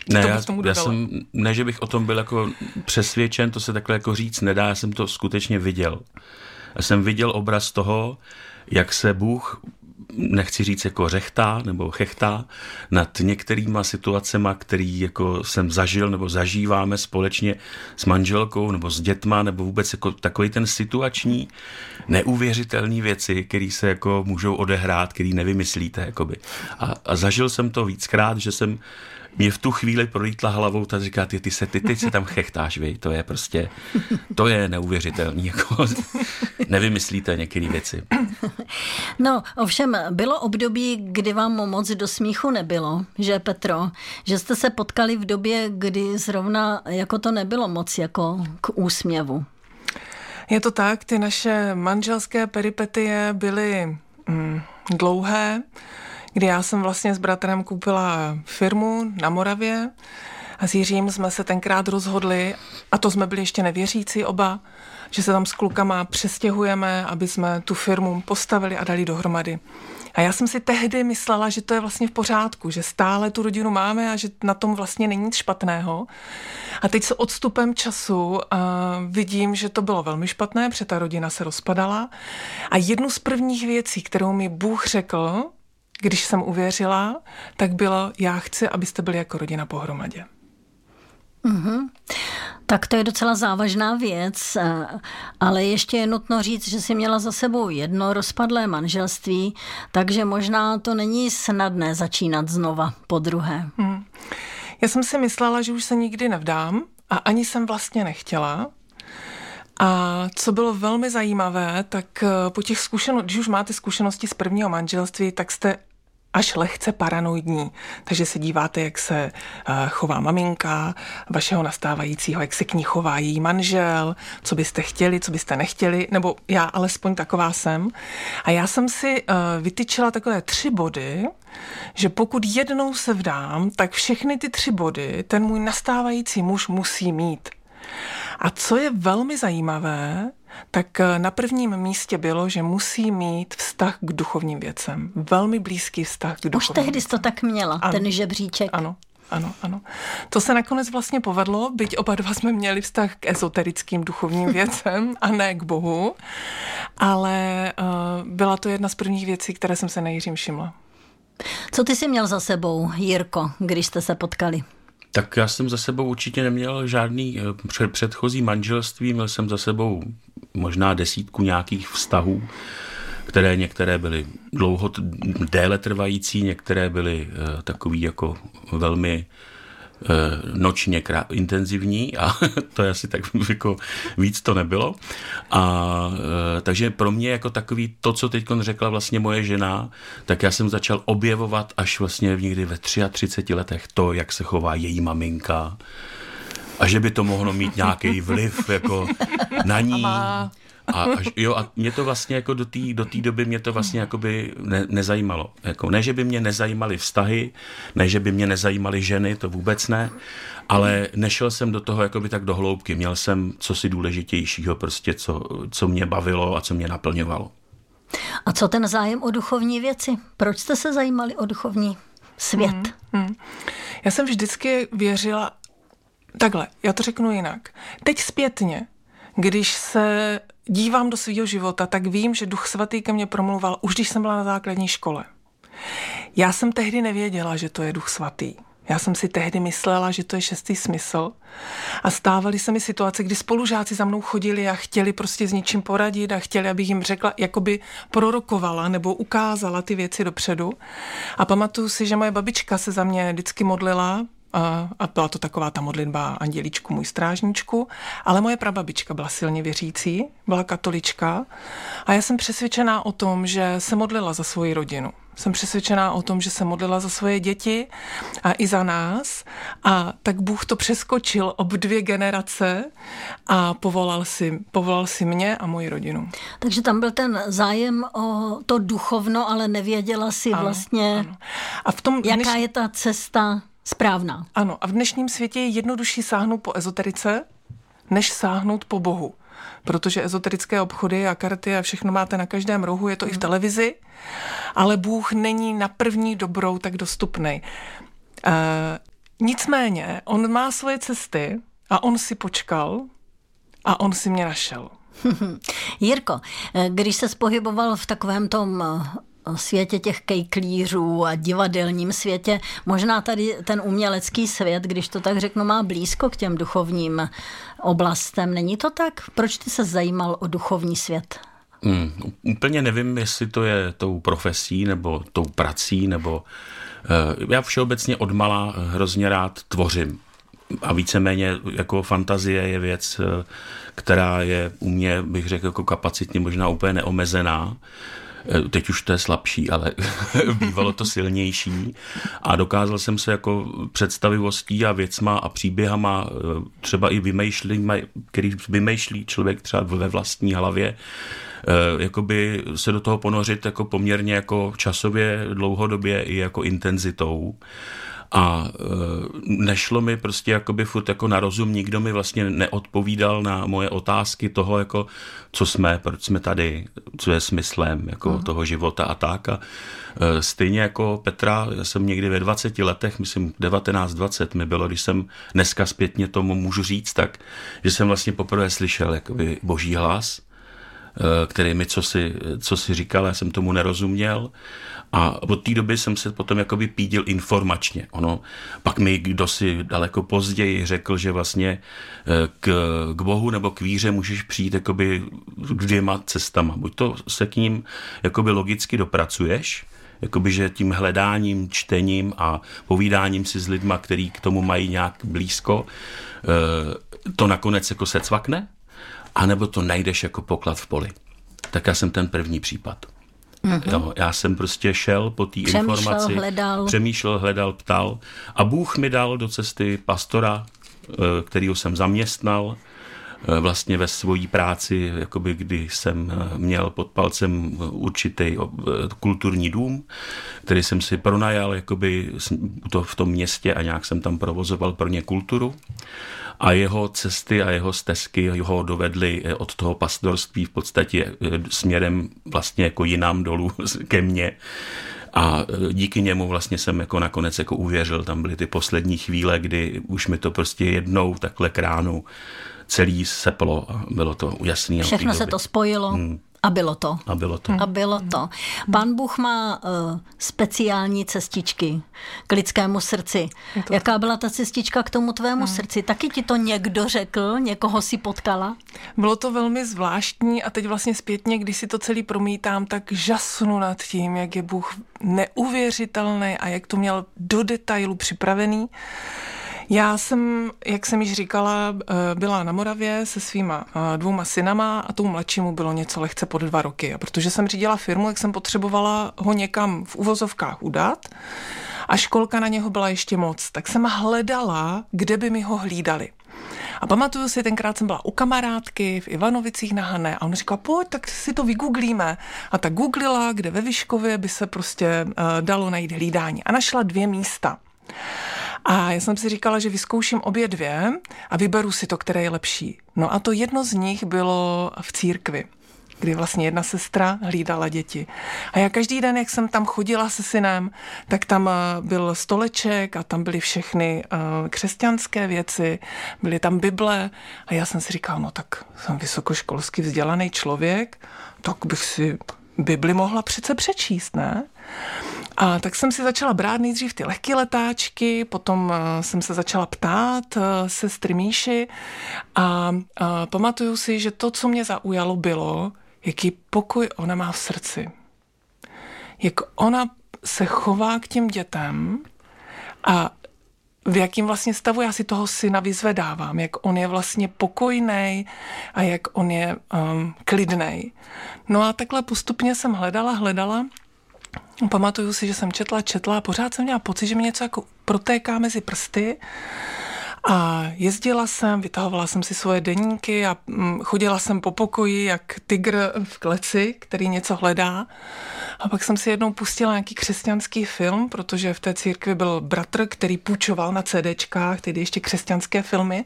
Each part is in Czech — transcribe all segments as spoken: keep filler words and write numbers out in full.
Ne, já, já jsem, ne, že bych o tom byl jako přesvědčen, to se takhle jako říct nedá, já jsem to skutečně viděl. Já jsem viděl obraz toho, jak se Bůh, nechci říct jako řechtá nebo chechtá, nad některýma situacema, který jako jsem zažil nebo zažíváme společně s manželkou nebo s dětma, nebo vůbec jako takový ten situační, neuvěřitelný věci, které se jako můžou odehrát, který nevymyslíte. Jakoby. A, a zažil jsem to víckrát, že jsem mě v tu chvíli prolítla hlavou, ta říká, ty, ty se, ty, ty se tam chechtáš, vy, to je prostě, to je neuvěřitelný, jako nevymyslíte některé věci. No, ovšem, bylo období, kdy vám moc do smíchu nebylo, že Petro, že jste se potkali v době, kdy zrovna jako to nebylo moc jako k úsměvu. Je to tak, ty naše manželské peripetie byly mm, dlouhé, kdy já jsem vlastně s bratrem koupila firmu na Moravě a s Jiřím jsme se tenkrát rozhodli, a to jsme byli ještě nevěřící oba, že se tam s klukama přestěhujeme, aby jsme tu firmu postavili a dali dohromady. A já jsem si tehdy myslela, že to je vlastně v pořádku, že stále tu rodinu máme a že na tom vlastně není nic špatného. A teď s odstupem času uh, vidím, že to bylo velmi špatné, protože ta rodina se rozpadala. A jednu z prvních věcí, kterou mi Bůh řekl, když jsem uvěřila, tak bylo, já chci, abyste byli jako rodina pohromadě. Mm-hmm. Tak to je docela závažná věc, ale ještě je nutno říct, že jsi měla za sebou jedno rozpadlé manželství, takže možná to není snadné začínat znova po druhé. Mm. Já jsem si myslela, že už se nikdy nevdám a ani jsem vlastně nechtěla. A co bylo velmi zajímavé, tak po těch zkušenostech, když už máte zkušenosti z prvního manželství, tak jste až lehce paranoidní. Takže se díváte, jak se chová maminka vašeho nastávajícího, jak se k ní chová její manžel, co byste chtěli, co byste nechtěli, nebo já alespoň taková jsem. A já jsem si vytyčila takové tři body, že pokud jednou se vdám, tak všechny ty tři body ten můj nastávající muž musí mít. A co je velmi zajímavé, tak na prvním místě bylo, že musí mít vztah k duchovním věcem. Velmi blízký vztah k duchovním Už tehdy jsi to tak měla, ano, ten žebříček. Ano, ano, ano. To se nakonec vlastně povedlo, byť oba dva jsme měli vztah k ezoterickým duchovním věcem a ne k Bohu, ale uh, byla to jedna z prvních věcí, které jsem se na Jiřím všimla. Co ty jsi měl za sebou, Jirko, když jste se potkali? Tak já jsem za sebou určitě neměl žádný předchozí manželství, měl jsem za sebou možná desítku nějakých vztahů, které některé byly dlouho, déle trvající, některé byly uh, takový jako velmi uh, nočně krá, intenzivní a to je asi tak jako víc to nebylo. A uh, takže pro mě jako takový to, co teď řekla vlastně moje žena, tak já jsem začal objevovat až vlastně někdy ve třiatřiceti letech to, jak se chová její maminka a že by to mohlo mít nějaký vliv jako na ní. A, a, jo, a mě to vlastně jako do té do té doby mě to vlastně jakoby ne, nezajímalo. Jako, ne, že by mě nezajímaly vztahy, ne, že by mě nezajímaly ženy, to vůbec ne, ale nešel jsem do toho jakoby tak do hloubky. Měl jsem cosi důležitějšího, prostě co, co mě bavilo a co mě naplňovalo. A co ten zájem o duchovní věci? Proč jste se zajímali o duchovní svět? Hmm, hmm. Já jsem vždycky věřila, takhle, já to řeknu jinak. Teď zpětně, když se dívám do svého života, tak vím, že Duch Svatý ke mně promluval už když jsem byla na základní škole. Já jsem tehdy nevěděla, že to je Duch Svatý. Já jsem si tehdy myslela, že to je šestý smysl a stávaly se mi situace, kdy spolužáci za mnou chodili a chtěli prostě s něčím poradit a chtěli, abych jim řekla, jakoby prorokovala nebo ukázala ty věci dopředu. A pamatuju si, že moje babička se za mě vždycky modlila, a byla to taková ta modlitba Andělíčku, můj strážníčku, ale moje prababička byla silně věřící, byla katolička a já jsem přesvědčená o tom, že se modlila za svoji rodinu. Jsem přesvědčená o tom, že se modlila za svoje děti a i za nás a tak Bůh to přeskočil ob dvě generace a povolal si, povolal si mě a moji rodinu. Takže tam byl ten zájem o to duchovno, ale nevěděla si ano, vlastně, ano. A v tom jaká dneš... je ta cesta správná. Ano, a v dnešním světě je jednodušší sáhnout po ezoterice, než sáhnout po Bohu. Protože ezoterické obchody a karty a všechno máte na každém rohu, je to hmm. i v televizi, ale Bůh není na první dobrou tak dostupný. Uh, nicméně, on má svoje cesty a on si počkal a on si mě našel. Jirko, když se pohyboval v takovém tom světě těch kejklířů a divadelním světě, možná tady ten umělecký svět, když to tak řeknu, má blízko k těm duchovním oblastem. Není to tak? Proč ty se zajímal o duchovní svět? Hmm, úplně nevím, jestli to je tou profesí nebo tou prací, nebo uh, já všeobecně odmala hrozně rád tvořím. A víceméně jako fantazie je věc, která je u mě, bych řekl, jako kapacitně možná úplně neomezená. Teď už to je slabší, ale bývalo to silnější. A dokázal jsem se jako představivostí a věcma a příběhama, třeba i vymýšlím, který vymýšlí člověk třeba ve vlastní hlavě, jakoby se do toho ponořit jako poměrně jako časově, dlouhodobě i jako intenzitou. A e, nešlo mi prostě jakoby furt jako na rozum, nikdo mi vlastně neodpovídal na moje otázky toho, jako co jsme, proč jsme tady, co je smyslem jako uh-huh. toho života a tak. A e, stejně jako Petra, já jsem někdy ve dvaceti letech, myslím devatenáct dvacet mi bylo, když jsem dneska zpětně tomu můžu říct, tak, že jsem vlastně poprvé slyšel jakoby boží hlas, e, který mi co si, co si říkal, já jsem tomu nerozuměl. A od té doby jsem se potom jakoby pídil informačně. Ono, pak mi kdo si daleko později řekl, že vlastně k, k Bohu nebo k víře můžeš přijít jakoby dvěma cestama. Buď to se k ním jakoby logicky dopracuješ, jakoby, že tím hledáním, čtením a povídáním si s lidma, který k tomu mají nějak blízko, to nakonec jako se cvakne, anebo to najdeš jako poklad v poli. Tak já jsem ten první případ. Mm-hmm. Jo, já jsem prostě šel po té informaci, hledal. přemýšlel, hledal, ptal a Bůh mi dal do cesty pastora, kterýho jsem zaměstnal vlastně ve svojí práci, jakoby kdy jsem měl pod palcem určitý kulturní dům, který jsem si pronajal jakoby to v tom městě a nějak jsem tam provozoval pro ně kulturu. A jeho cesty a jeho stezky ho dovedly od toho pastorství v podstatě směrem vlastně jako jinam dolů ke mně. A díky němu vlastně jsem jako nakonec jako uvěřil. Tam byly ty poslední chvíle, kdy už mi to prostě jednou takhle k ránu celý seplo a bylo to jasný. Všechno se to spojilo. Hmm. A bylo to. A bylo to. A bylo to. Pán Bůh má uh, speciální cestičky k lidskému srdci. To... Jaká byla ta cestička k tomu tvému hmm. srdci? Taky ti to někdo řekl? Někoho si potkala? Bylo to velmi zvláštní a teď vlastně zpětně, když si to celý promítám, tak žasnu nad tím, jak je Bůh neuvěřitelný a jak to měl do detailu připravený. Já jsem, jak jsem již říkala, byla na Moravě se svýma dvouma synama a tomu mladšímu bylo něco lehce pod dva roky. A protože jsem řídila firmu, jak jsem potřebovala ho někam v uvozovkách udat a školka na něho byla ještě moc, tak jsem hledala, kde by mi ho hlídali. A pamatuju si, tenkrát jsem byla u kamarádky v Ivanovicích na Hané a on říkal, pojď, tak si to vygooglíme. A tak googlila, kde ve Vyškově by se prostě uh, dalo najít hlídání. A našla dvě místa. A já jsem si říkala, že vyzkouším obě dvě a vyberu si to, které je lepší. No a to jedno z nich bylo v církvi, kdy vlastně jedna sestra hlídala děti. A já každý den, jak jsem tam chodila se synem, tak tam byl stoleček a tam byly všechny uh, křesťanské věci, byly tam Bible a já jsem si říkala, no tak jsem vysokoškolsky vzdělaný člověk, tak bych si Bibli mohla přece přečíst, ne? A tak jsem si začala brát nejdřív ty lehké letáčky, potom uh, jsem se začala ptát uh, sestry Míši a uh, pamatuju si, že to, co mě zaujalo, bylo, jaký pokoj ona má v srdci. Jak ona se chová k těm dětem a v jakým vlastně stavu já si toho syna vyzvedávám, jak on je vlastně pokojnej a jak on je um, klidnej. No a takhle postupně jsem hledala, hledala. Pamatuju si, že jsem četla, četla a pořád jsem měla pocit, že mi něco jako protéká mezi prsty. A jezdila jsem, vytahovala jsem si svoje deníky a chodila jsem po pokoji jak tygr v kleci, který něco hledá. A pak jsem si jednou pustila nějaký křesťanský film, protože v té církvi byl bratr, který půjčoval na CDčkách, tedy ještě křesťanské filmy.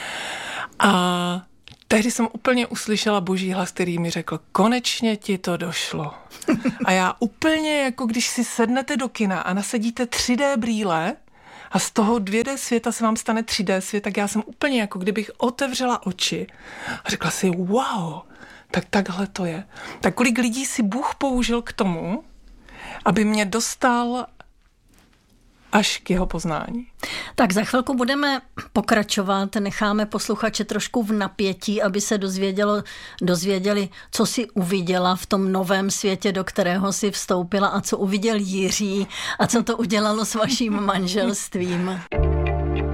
A tehdy jsem úplně uslyšela boží hlas, který mi řekl, konečně ti to došlo. A já úplně, jako když si sednete do kina a nasadíte tři dé brýle a z toho dvě dé světa se vám stane tři dé svět, tak já jsem úplně jako kdybych otevřela oči a řekla si, wow, tak takhle to je. Tak kolik lidí si Bůh použil k tomu, aby mě dostal až k jeho poznání. Tak za chvilku budeme pokračovat, necháme posluchače trošku v napětí, aby se dozvědělo, dozvěděli, co si uviděla v tom novém světě, do kterého si vstoupila a co uviděl Jiří a co to udělalo s vaším manželstvím.